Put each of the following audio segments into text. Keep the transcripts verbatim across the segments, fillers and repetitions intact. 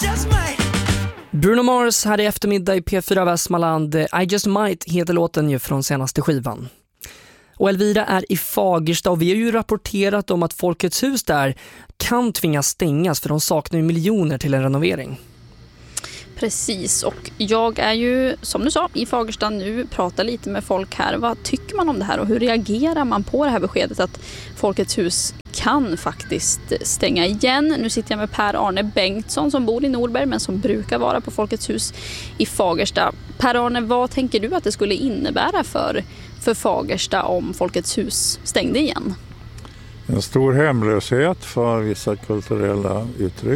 Bruno Mars här i eftermiddag i P fyra Västmanland. I Just Might heter låten ju från senaste skivan. Och Elvira är i Fagersta och vi har ju rapporterat om att Folkets hus där kan tvingas stängas för de saknar ju miljoner till en renovering. Precis, och jag är ju, som du sa, i Fagersta nu, pratar lite med folk här. Vad tycker man om det här och hur reagerar man på det här beskedet att Folkets hus kan faktiskt stänga igen? Nu sitter jag med Per-Arne Bengtsson som bor i Norberg men som brukar vara på Folkets hus i Fagersta. Per-Arne, vad tänker du att det skulle innebära för, för Fagersta om Folkets hus stängde igen? En stor hemlöshet för vissa kulturella uttryck.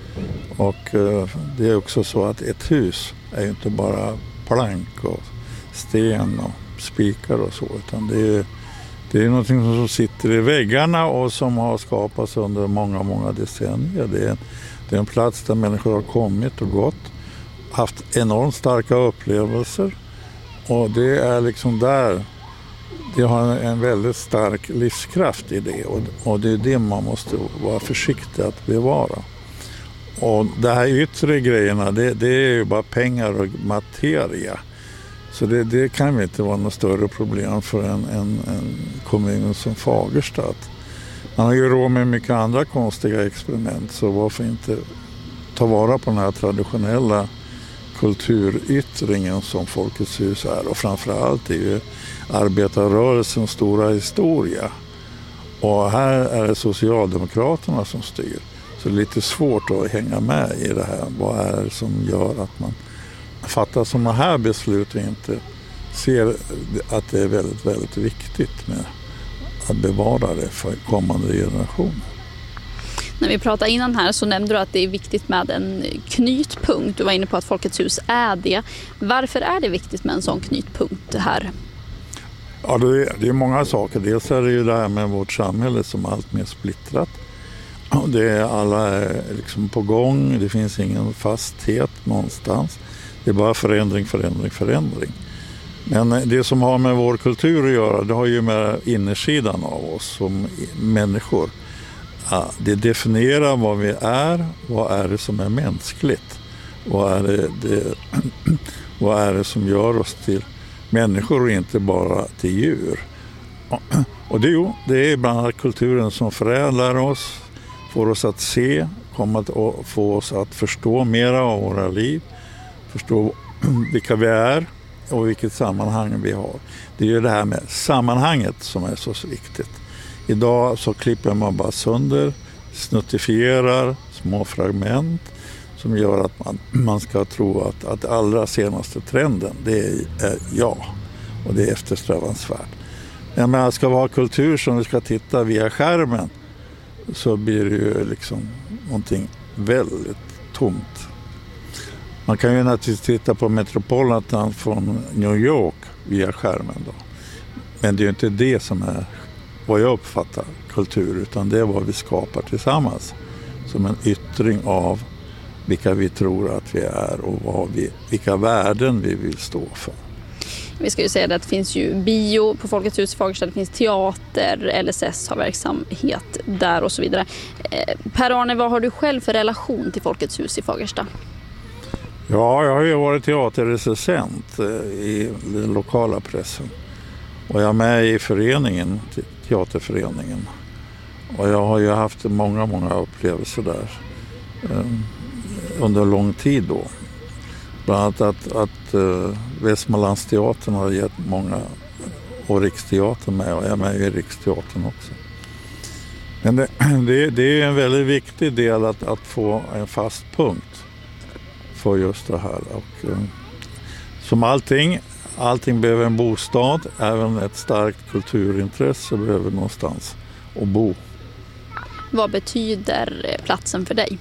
Och eh, det är också så att ett hus är ju inte bara plank och sten och spikar och så, utan det är, det är någonting som sitter i väggarna och som har skapats under många, många decennier. Det är, det är en plats där människor har kommit och gått, haft enormt starka upplevelser, och det är liksom där det har en väldigt stark livskraft i det, och, och det är det man måste vara försiktig att bevara. Och det här yttre grejerna, det, det är ju bara pengar och materia. Så det, det kan ju inte vara något större problem för en, en, en kommun som Fagersta. Man har ju råd med mycket andra konstiga experiment, så varför inte ta vara på den här traditionella kulturyttringen som Folkets hus är. Och framförallt är ju arbetarrörelsens stora historia. Och här är det Socialdemokraterna som styr. Så det är lite svårt att hänga med i det här. Vad är det som gör att man fattar sådana här beslut och inte ser att det är väldigt, väldigt viktigt med att bevara det för kommande generationer. När vi pratade innan här så nämnde du att det är viktigt med en knytpunkt. Du var inne på att Folkets hus är det. Varför är det viktigt med en sån knytpunkt här? Ja, det är, det är många saker. Dels är det ju det här med vårt samhälle som är allt mer splittrat. Det är alla är liksom på gång, det finns ingen fasthet någonstans. Det är bara förändring, förändring, förändring. Men det som har med vår kultur att göra, det har ju med innersidan av oss som människor. Det definierar vad vi är, vad är det som är mänskligt. Vad är det, det, vad är det som gör oss till människor och inte bara till djur. Och det, jo, det är bland annat kulturen som förädlar oss, får oss att se, kommer att få oss att förstå mera av våra liv, förstå vilka vi är och vilket sammanhang vi har. Det är ju det här med sammanhanget som är så viktigt. Idag så klipper man bara sönder, snuttifierar små fragment som gör att man, man ska tro att, att allra senaste trenden, det är, är ja, och det är eftersträvansvärt. Men om jag ska ha kultur som vi ska titta via skärmen, så blir det ju liksom någonting väldigt tomt. Man kan ju naturligtvis titta på Metropolitan från New York via skärmen då. Men det är ju inte det som är vad jag uppfattar kultur, utan det är vad vi skapar tillsammans som en yttring av vilka vi tror att vi är och vad vi, vilka värden vi vill stå för. Vi ska ju säga att det finns ju bio på Folkets hus i Fagersta, det finns teater, L S S har verksamhet där och så vidare. Per-Arne, vad har du själv för relation till Folkets hus i Fagersta? Ja, jag har ju varit teaterrecensent i den lokala pressen. Och jag är med i föreningen, teaterföreningen. Och jag har ju haft många, många upplevelser där um, under lång tid då. Bland annat att, att uh, Västmanlandsteatern har gett många, och Riksteatern med, och jag är med i Riksteatern också. Men det, det, det är en väldigt viktig del att, att få en fast punkt för just det här. Och, um, som allting, allting behöver en bostad, även ett starkt kulturintresse behöver någonstans att bo. Vad betyder platsen för dig?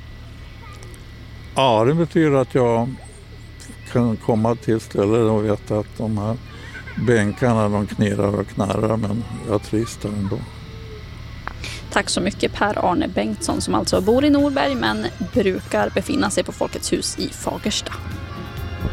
Ja, det betyder att jag kan komma till stället och veta att de här bänkarna, de knirrar och knarrar, men jag trivs där ändå. Tack så mycket Per-Arne Bengtsson som alltså bor i Norberg men brukar befinna sig på Folkets hus i Fagersta.